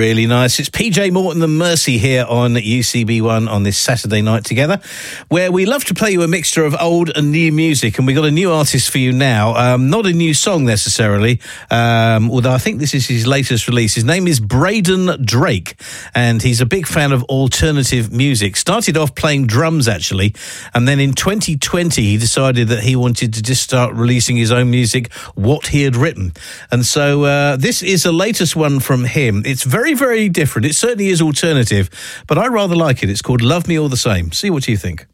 really nice. It's PJ Morton and Mercy here on UCB1 on this Saturday night together, where we love to play you a mixture of old and new music, and we got a new artist for you now. Not a new song necessarily, although I think this is his latest release. His name is Braden Drake, and he's a big fan of alternative music. Started off playing drums, actually, and then in 2020 he decided that he wanted to just start releasing his own music, what he had written. And so this is the latest one from him. It's very, very different. It certainly is alternative, but I rather like it. It's called Love Me All the Same. See what you think.